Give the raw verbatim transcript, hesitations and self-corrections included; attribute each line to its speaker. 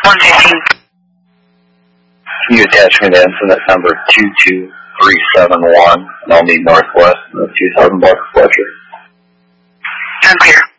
Speaker 1: one fifteen.
Speaker 2: Can you attach me to incident number two two three seven one, and I'll need northwest of two thousand bucks, Fletcher.
Speaker 1: I'm clear.